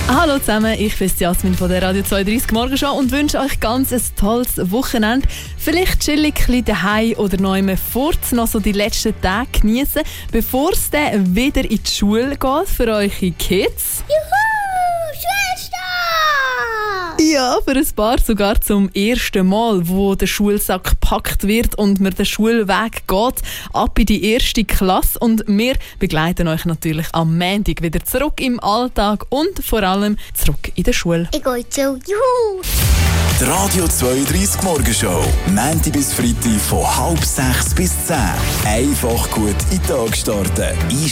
Hallo zusammen, ich bin Jasmin von der Radio 32 Morgenshow und wünsche euch ganz ein tolles Wochenende. Vielleicht chillig ein bisschen daheim oder noch einmal fort, noch so die letzten Tage genießen, bevor es dann wieder in die Schule geht für eure Kids. Juhu, Schulstart! Ja, für ein paar sogar zum ersten Mal, wo der Schulsack gepackt wird und man den Schulweg geht, ab in die erste Klasse. Und wir begleiten euch natürlich am Montag wieder zurück im Alltag und vor allem zurück in der Schule. Ich gehe zu. Juhu! Die Radio 32 Morgenshow. Montag bis Freitag von 5:30 bis 10. Einfach gut in den Tag starten.